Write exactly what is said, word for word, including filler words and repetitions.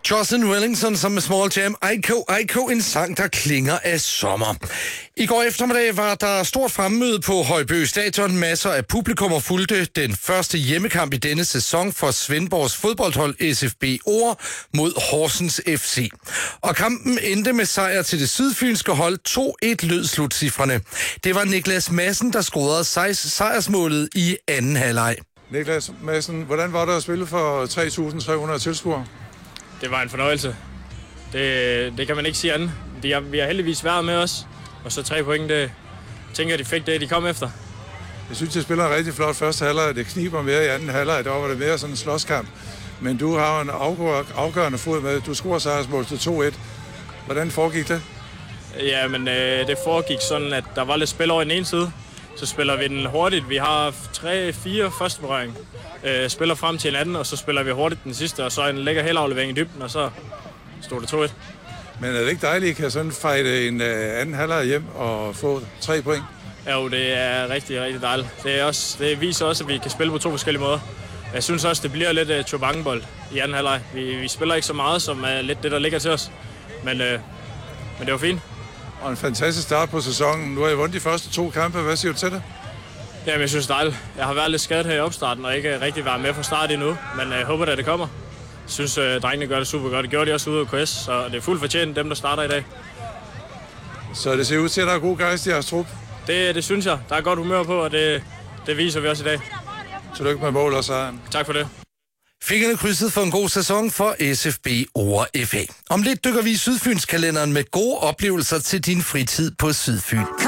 Jocelyn Wellington som med Small Jam. Aiko, Aiko, en sang, der klinger af sommer. I går eftermiddag var der stort fremmøde på Højbø Stadion. Masser af publikummer fulgte den første hjemmekamp i denne sæson for Svendborgs fodboldhold S F B Ore mod Horsens F C. Og kampen endte med sejr til det sydfynske hold. to et lød slutcifrene. Det var Niklas Madsen, der scorede sejrsmålet i anden halvleg. Niklas Madsen, hvordan var det at spille for tre tusind tre hundrede tilskuere? Det var en fornøjelse. Det, det kan man ikke sige andet. De har, vi har heldigvis været med os, og så tre point, det tænker de fik det, de kom efter. Jeg synes, de spiller en rigtig flot første halvleg. Det kniber mere i anden halvleg. Der var det mere sådan en slåskamp. Men du har en afgørende fod med. Du scorer sejrsmål til to et. Hvordan foregik det? Ja, men øh, det foregik sådan, at der var lidt spil over i den ene side. Så spiller vi den hurtigt. Vi har tre, fire første berøring. Øh, spiller frem til en anden, og så spiller vi hurtigt den sidste, og så en lækker helaflevering i dybden, og så stod det to et. Men er det ikke dejligt, at I kan sådan fejde en øh, anden halvleg hjem og få tre point? Jo, det er rigtig, rigtig dejligt. Det, er også, det viser også, at vi kan spille på to forskellige måder. Jeg synes også, det bliver lidt uh, chobangenbold i anden halvleg. Vi, vi spiller ikke så meget, som er lidt det, der ligger til os. Men, øh, men det var fint. Og en fantastisk start på sæsonen. Nu har I vundet de første to kampe. Hvad siger du til det? Jamen, jeg synes det er dejligt. Jeg har været lidt skadet her i opstarten, og ikke rigtig været med fra start endnu. Men jeg håber, at det kommer. Jeg synes, at drengene gør det super godt. Det gjorde de også ude af K S, så det er fuldt fortjent, dem der starter i dag. Så det ser ud til, at der er god gejst i jeres trup? Det, det synes jeg. Der er godt humør på, og det, det viser vi også i dag. Tillykke med mål og sejren. Tak for det. Fingrene krydset for en god sæson for S F B Ore F A. Om lidt dykker vi i Sydfynskalenderen med gode oplevelser til din fritid på Sydfyn.